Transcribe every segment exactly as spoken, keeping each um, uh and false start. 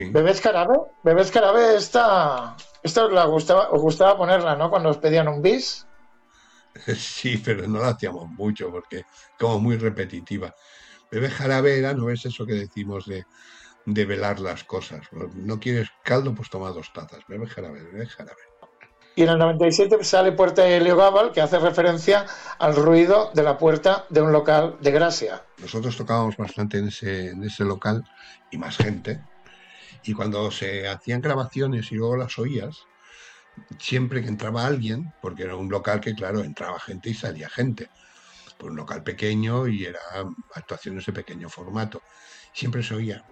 Sí, Bebés Carabe, Bebés Carabe, esta, esta os, la gustaba, os gustaba ponerla, ¿no? Cuando os pedían un bis. sí, pero no la hacíamos mucho porque como muy repetitiva. Bebé jarabe era, no es eso que decimos de, de velar las cosas. No quieres caldo, pues toma dos tazas. Bebé jarabe, bebé jarabe. Y en el noventa y siete sale Puerta de Heliogábal, que hace referencia al ruido de la puerta de un local de Gracia. Nosotros tocábamos bastante en ese, en ese local y más gente. Y cuando se hacían grabaciones y luego las oías, siempre que entraba alguien, porque era un local que, claro, entraba gente y salía gente, pues un local pequeño y eran actuaciones de pequeño formato, siempre se oía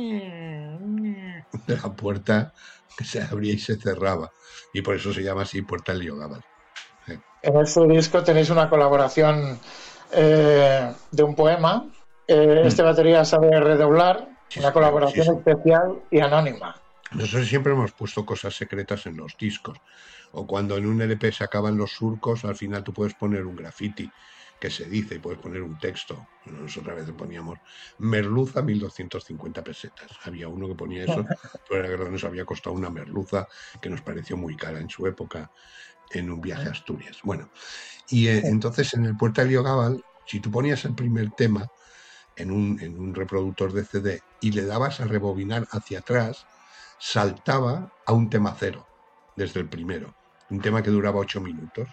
de la puerta que se abría y se cerraba. Y por eso se llama así Puerta del Liogabal. Eh, En este disco tenéis una colaboración eh, de un poema. Eh, mm, este batería sabe redoblar, Sí, una señor, sí, colaboración sí. especial y anónima. Nosotros siempre hemos puesto cosas secretas en los discos. O cuando en un L P se acaban los surcos, al final tú puedes poner un graffiti que se dice y puedes poner un texto. Bueno, nosotros a veces poníamos merluza mil doscientas cincuenta pesetas. Había uno que ponía eso, pero la verdad nos había costado una merluza que nos pareció muy cara en su época en un viaje a Asturias. Bueno, y eh, entonces en el Puerta de Liogabal, si tú ponías el primer tema en un, en un reproductor de C D y le dabas a rebobinar hacia atrás, saltaba a un tema cero, desde el primero, un tema que duraba ocho minutos.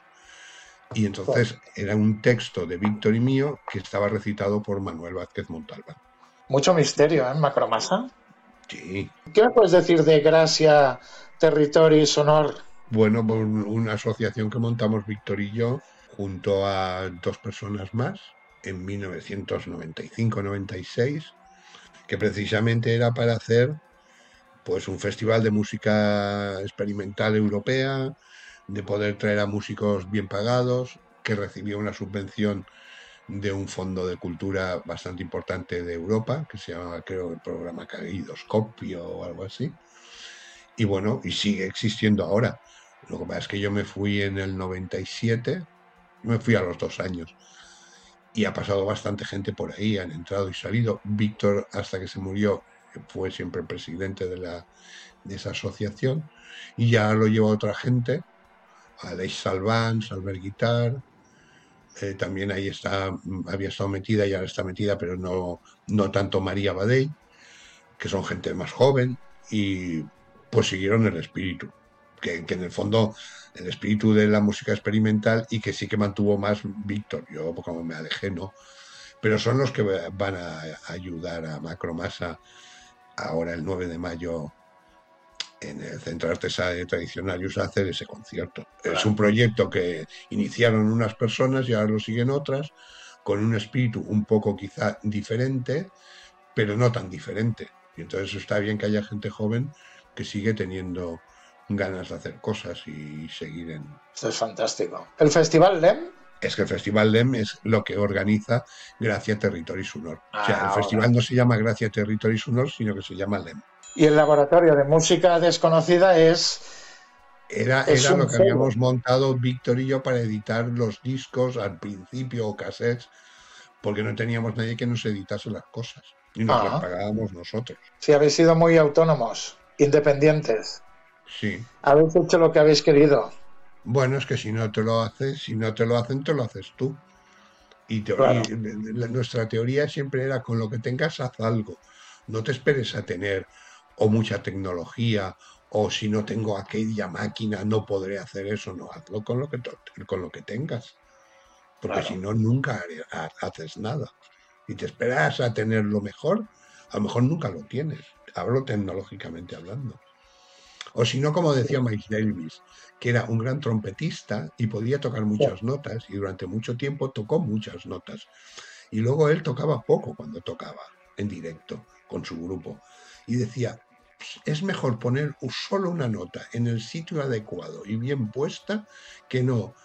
Y entonces era un texto de Víctor y mío que estaba recitado por Manuel Vázquez Montalbán. Mucho misterio, ¿eh? Macromasa. Sí, ¿Qué me puedes decir de Gracia, Territorio Sonor? bueno, por una asociación que montamos Víctor y yo, junto a dos personas más, en mil novecientos noventa y cinco noventa y seis, que precisamente era para hacer pues un festival de música experimental europea, de poder traer a músicos bien pagados, que recibía una subvención de un fondo de cultura bastante importante de Europa, que se llamaba, creo, el programa Caleidoscopio o algo así. Y bueno, y sigue existiendo ahora. Lo que pasa es que yo me fui en el noventa y siete, me fui a los dos años, y ha pasado bastante gente por ahí, han entrado y salido. Víctor, hasta que se murió, fue siempre el presidente de, la, de esa asociación, y ya lo lleva otra gente, Aleix Salván, Salver Guitar, eh, también ahí está, había estado metida y ahora está metida, pero no, no tanto María Badey, que son gente más joven, y pues siguieron el espíritu, que, que en el fondo el espíritu de la música experimental y que sí que mantuvo más Víctor. Yo como me alejé, no, pero son los que van a ayudar a Macromasa ahora el nueve de mayo en el Centro de Artes Tradicionales a hacer ese concierto. Es un proyecto que iniciaron unas personas y ahora lo siguen otras, con un espíritu un poco quizá diferente, pero no tan diferente. Y entonces está bien que haya gente joven que sigue teniendo ganas de hacer cosas y seguir en... Esto es fantástico. El Festival L E M. Es que el Festival L E M es lo que organiza Gracia Territori Sonor. O sea, el Ahora. festival no se llama Gracia Territori Sonor, sino que se llama L E M. Y el Laboratorio de Música Desconocida es, Era, es era lo un que sello. habíamos montado Víctor y yo para editar los discos al principio o cassettes, porque no teníamos nadie que nos editase las cosas y nos las Ah, pagábamos nosotros. sí, habéis sido muy autónomos, independientes. Sí. Habéis hecho lo que habéis querido. Bueno, es que si no te lo haces, si no te lo hacen, te lo haces tú. Y, te, Claro. y la, nuestra teoría siempre era con lo que tengas, haz algo. No te esperes a tener o mucha tecnología o si no tengo aquella máquina no podré hacer eso. No, hazlo con lo que, con lo que tengas. Porque si Claro. no, nunca haces nada. Y te esperas a tener lo mejor, a lo mejor nunca lo tienes. Hablo tecnológicamente hablando. O si no, como Sí, decía Miles Davis, que era un gran trompetista y podía tocar sí. muchas notas y durante mucho tiempo tocó muchas notas. Y luego él tocaba poco cuando tocaba en directo con su grupo. Y decía, es mejor poner solo una nota en el sitio adecuado y bien puesta que no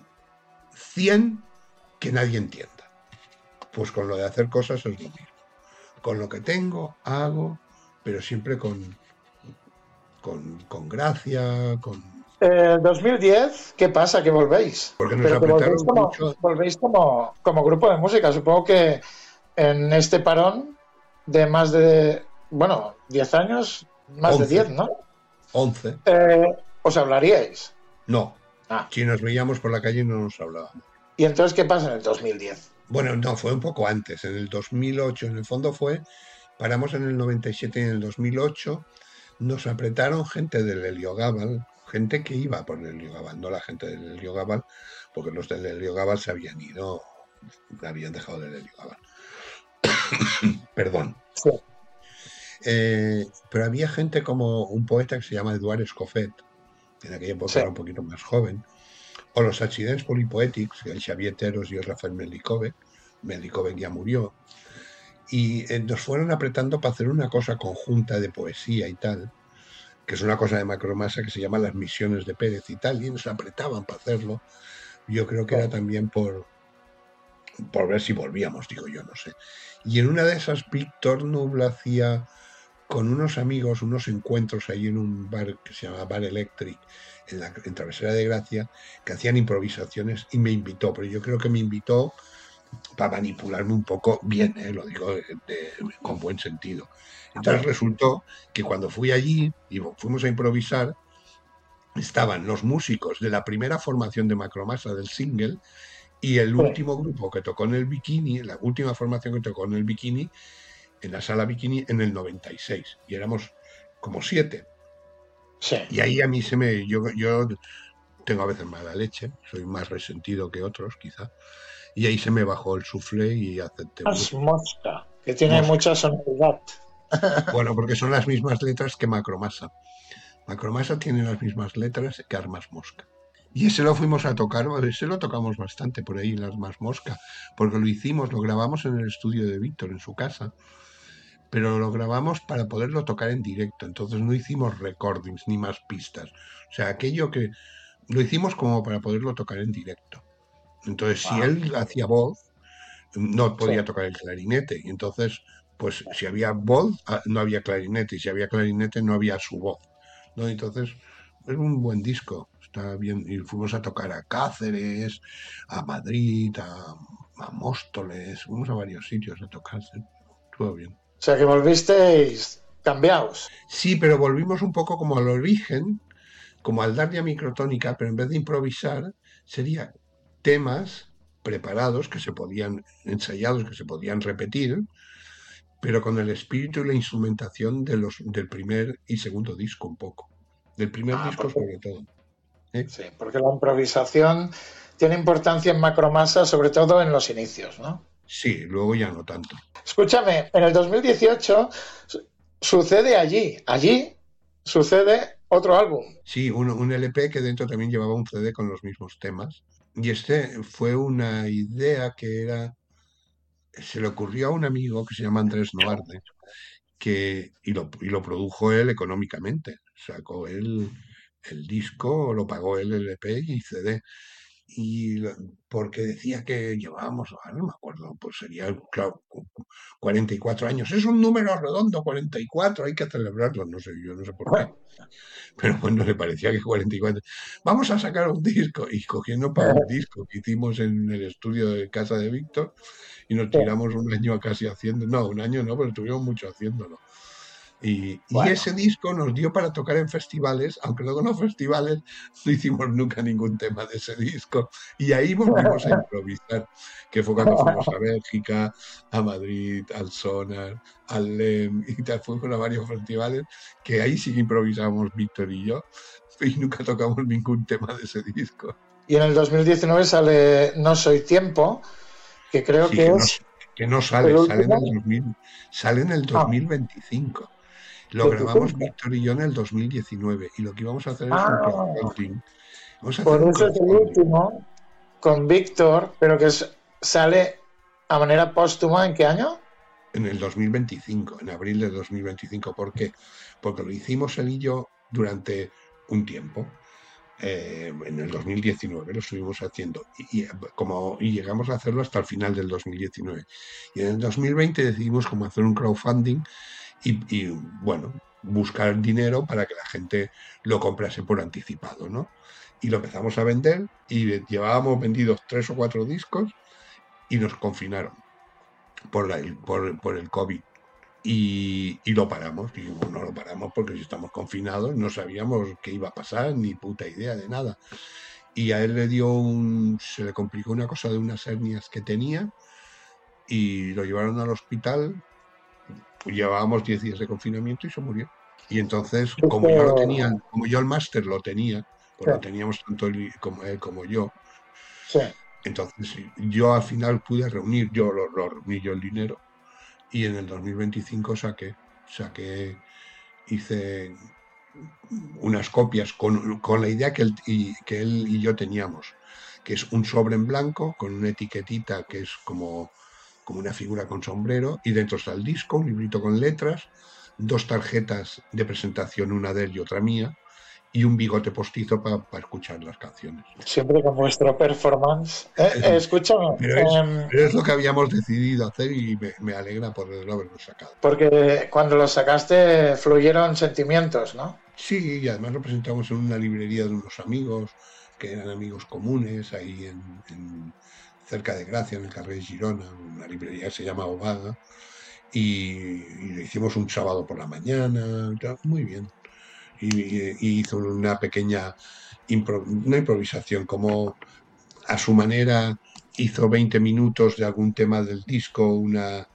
cien que nadie entienda. Pues con lo de hacer cosas es lo mismo. Con lo que tengo, hago, pero siempre con, con, con gracia, con... Eh, dos mil diez, ¿qué pasa? Que volvéis. Porque nos Pero que volvéis apretaron como, mucho. volvéis como, como grupo de música. Supongo que en este parón de más de, bueno, diez años, Más de once, diez, ¿no? once. Eh, ¿Os hablaríais? No, Ah. si nos veíamos por la calle no nos hablábamos. ¿Y entonces qué pasa en el dos mil diez? Bueno, no, fue un poco antes, en el dos mil ocho, en el fondo fue, paramos en el noventa y siete y en el dos mil ocho nos apretaron gente del Heliogabal, gente que iba por el Heliogabal, no la gente del Heliogabal, porque los del Heliogabal se habían ido, habían dejado del Heliogabal. Perdón. Sí. Eh, pero había gente como un poeta que se llama Eduard Escoffet, que en aquella época Sí. era un poquito más joven, o los accidents polipoètics, el Xavier Teros y el Rafael Melikovic. Melikovic ya murió, y eh, nos fueron apretando para hacer una cosa conjunta de poesía y tal, que es una cosa de Macromasa que se llama Las Misiones de Pérez y tal, y nos apretaban para hacerlo. Yo creo que Sí. era también por, por ver si volvíamos, digo yo, no sé. Y en una de esas, Víctor Nubla hacía con unos amigos unos encuentros ahí en un bar que se llama Bar Electric, en la en Travesera de Gracia, que hacían improvisaciones y me invitó, pero yo creo que me invitó para manipularme un poco bien, ¿eh? Lo digo de, de, con buen sentido. Entonces resultó que cuando fui allí y fuimos a improvisar, estaban los músicos de la primera formación de Macromasa del single y el Sí. último grupo que tocó en el Bikini, la última formación que tocó en el Bikini, en la sala Bikini en el noventa y seis, y éramos como siete. Sí. Y ahí a mí se me... Yo, yo tengo a veces mala leche, soy más resentido que otros quizá, y ahí se me bajó el suflé y acepté un Es grupo. Mosca, que tiene Mosca. mucha sonoridad. Bueno, porque son las mismas letras que Macromasa. Macromasa tiene las mismas letras que Armas Mosca. Y ese lo fuimos a tocar, ese lo tocamos bastante por ahí, las Armas Mosca, porque lo hicimos, lo grabamos en el estudio de Víctor, en su casa, pero lo grabamos para poderlo tocar en directo, entonces no hicimos recordings ni más pistas. O sea, aquello que lo hicimos como para poderlo tocar en directo. Entonces, si Ah, él hacía voz, no sí. podía tocar el clarinete, y entonces, pues si había voz, no había clarinete, y si había clarinete, no había su voz, ¿no? Entonces, es un buen disco, está bien, y fuimos a tocar a Cáceres, a Madrid, a, a Móstoles, fuimos a varios sitios a tocarse, estuvo bien. O sea que volvisteis cambiados. Sí, pero volvimos un poco como al origen, como al dar ya microtónica, pero en vez de improvisar, sería temas preparados que se podían, ensayados que se podían repetir, pero con el espíritu y la instrumentación de los, del primer y segundo disco un poco. Del primer Ah, disco porque, sobre todo. ¿Eh? sí, porque la improvisación tiene importancia en Macromasa, sobre todo en los inicios, ¿no? Sí, luego ya no tanto. Escúchame, en el dos mil dieciocho sucede allí, allí sucede otro álbum. Sí, un, un L P que dentro también llevaba un C D con los mismos temas. Y este fue una idea que era, se le ocurrió a un amigo que se llama Andrés Noarde, que, y, lo, y lo produjo él económicamente. Sacó él el disco, lo pagó él el E P y C D. Y lo- porque decía que llevábamos, ah, no me acuerdo, pues sería, claro, cu- cu- cuarenta y cuatro años. Es un número redondo, cuarenta y cuatro, hay que celebrarlo, no sé, yo no sé por qué. Pero bueno, le parecía que cuarenta y cuatro. Vamos a sacar un disco. Y cogiendo para un disco que hicimos en el estudio de casa de Víctor y nos tiramos un año casi haciendo, no, un año no, pero estuvimos mucho haciéndolo. Y, y, Bueno, ese disco nos dio para tocar en festivales, aunque luego en los festivales no hicimos nunca ningún tema de ese disco. Y ahí volvimos a improvisar, que fue cuando fuimos a Bélgica, a Madrid, al Sonar, al L E M, y tal, fuimos a varios festivales, que ahí sí que improvisábamos Víctor y yo, y nunca tocamos ningún tema de ese disco. y en el dos mil diecinueve sale No Soy Tiempo, que creo Sí, que que no, es que no el sale, sale en el último. dos mil, sale en el Ah, dos mil veinticinco. Lo grabamos veinticinco. Víctor y yo en el dos mil diecinueve y lo que íbamos a hacer es un Ah, crowdfunding. Vamos a hacer por un eso es el crowdfunding último con Víctor, pero que es- sale a manera póstuma. ¿En qué año? en el dos mil veinticinco, en abril de dos mil veinticinco. ¿Por qué? Porque lo hicimos él y yo durante un tiempo. Eh, en el dos mil diecinueve lo estuvimos haciendo y, y, como, y llegamos a hacerlo hasta el final del dos mil diecinueve. Y en el dos mil veinte decidimos como hacer un crowdfunding y, y, bueno, buscar dinero para que la gente lo comprase por anticipado, ¿no? Y lo empezamos a vender y llevábamos vendidos tres o cuatro discos y nos confinaron por, la, por, por el COVID. y, y lo paramos. Y no lo paramos porque si estamos confinados no sabíamos qué iba a pasar, ni puta idea de nada. Y a él le dio un, se le complicó una cosa de unas hernias que tenía y lo llevaron al hospital. Llevábamos diez días de confinamiento y se murió. Y entonces, como yo lo tenía, Justo, como yo el máster lo tenía, pues sí, lo teníamos tanto él como él como yo, sí. entonces yo al final pude reunir, yo lo, lo reuní yo el dinero y en el dos mil veinticinco saqué, saqué, hice unas copias con, con la idea que él, y, que él y yo teníamos, que es un sobre en blanco con una etiquetita que es como, como una figura con sombrero y dentro está el disco, un librito con letras, dos tarjetas de presentación, una de él y otra mía, y un bigote postizo para pa escuchar las canciones. Siempre con vuestro performance. Eh, eh, escúchame, Pero es, eh, pero es lo que habíamos decidido hacer y me, me alegra poderlo haberlo sacado. porque cuando lo sacaste fluyeron sentimientos, ¿no? Sí, y además lo presentamos en una librería de unos amigos, que eran amigos comunes, ahí en, en cerca de Gracia, en el carrer de Girona, una librería que se llama Ovaga, y, y lo hicimos un sábado por la mañana, muy bien. Y, y hizo una pequeña impro, una improvisación, como a su manera hizo veinte minutos de algún tema del disco, una,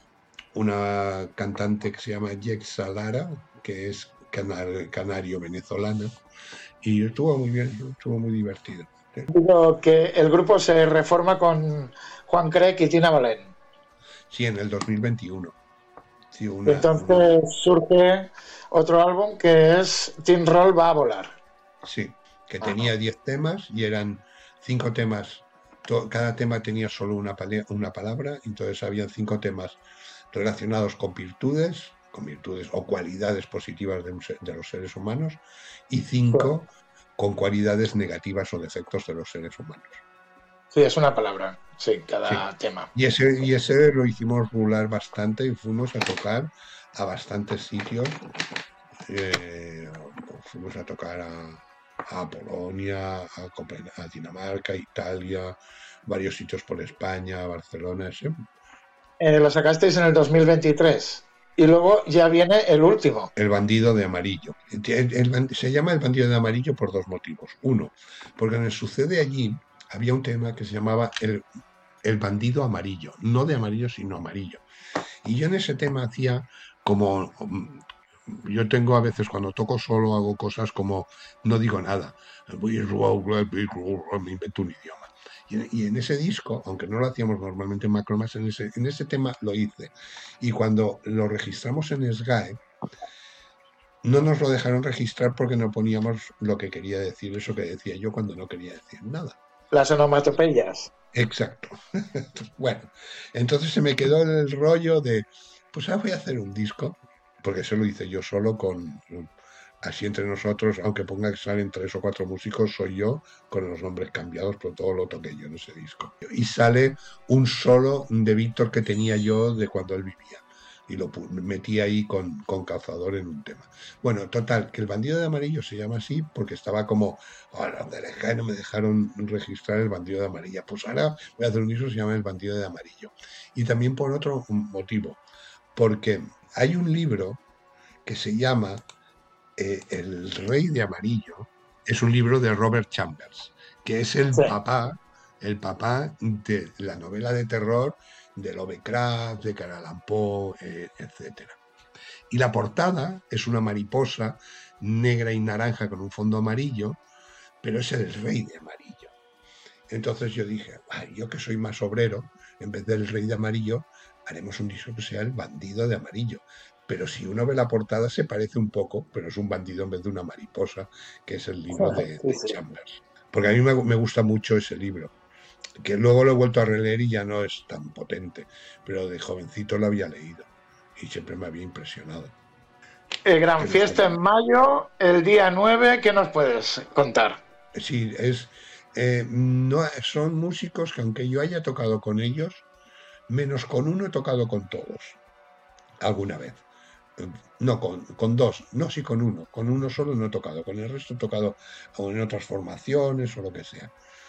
una cantante que se llama Jexa Lara, que es canar, canario venezolana, y estuvo muy bien, estuvo muy divertido. ¿Sí? Digo que el grupo se reforma con Juan Crec y Tina Balén. Sí, en el dos mil veintiuno. Sí, Y una, una, entonces surge otro álbum que es Teen Roll va a volar. sí, que Ajá. tenía diez temas y eran cinco temas. To, cada tema tenía solo una, una palabra, entonces habían cinco temas relacionados con virtudes, con virtudes o cualidades positivas de, un, de los seres humanos, y cinco con cualidades negativas o defectos de los seres humanos. Sí, es una palabra, sí, Sí. cada tema. Y ese, y ese lo hicimos rular bastante y fuimos a tocar a bastantes sitios. Eh, fuimos a tocar a, a Polonia, a, a, Dinamarca, Italia, varios sitios por España, Barcelona. ¿Sí? Eh, lo sacasteis en el dos mil veintitrés y luego ya viene el último. El bandido de amarillo. El, el, se llama el bandido de amarillo por dos motivos. Uno, porque en el Sucede Allí había un tema que se llamaba el, el bandido amarillo, no de amarillo, sino amarillo. Y yo en ese tema hacía como, yo tengo a veces cuando toco solo hago cosas como no digo nada, me invento un idioma. Y, y en ese disco, aunque no lo hacíamos normalmente en Macromas, en ese, en ese tema lo hice. Y cuando lo registramos en S G A E, no nos lo dejaron registrar porque no poníamos lo que quería decir, eso que decía yo cuando no quería decir nada. Las onomatopeyas. Exacto. Bueno, entonces se me quedó el rollo de, pues ahora voy a hacer un disco, porque eso lo hice yo solo con, así entre nosotros, aunque ponga que salen tres o cuatro músicos, soy yo con los nombres cambiados, pero todo lo toqué yo en ese disco. Y sale un solo de Víctor que tenía yo de cuando él vivía. Y lo metí ahí con, con calzador en un tema. Bueno, total, que el bandido de amarillo se llama así porque estaba como, ahora oh, no me dejaron registrar el bandido de amarilla. Pues ahora voy a hacer un disco que se llama El bandido de amarillo. Y también por otro motivo, porque hay un libro que se llama eh, El Rey de Amarillo, es un libro de Robert Chambers, que es el Sí. papá, el papá de la novela de terror de Lovecraft, de Edgar Allan Poe, eh, etcétera. Y la portada es una mariposa negra y naranja con un fondo amarillo, pero es el rey de amarillo. Entonces yo dije, ay, yo que soy más obrero, en vez del rey de amarillo, haremos un disco que sea el bandido de amarillo. Pero si uno ve la portada se parece un poco, pero es un bandido en vez de una mariposa, que es el libro de, Sí, de sí. Chambers. Porque a mí me, me gusta mucho ese libro, que luego lo he vuelto a releer y ya no es tan potente, pero de jovencito lo había leído y siempre me había impresionado. El Gran Que no Fiesta en mayo, el día nueve, ¿qué nos puedes contar? sí, es, eh, no, son músicos que aunque yo haya tocado con ellos, menos con uno he tocado con todos, alguna vez. No, con, con dos, no, sí con uno. Con uno solo no he tocado, con el resto he tocado en otras formaciones o lo que sea.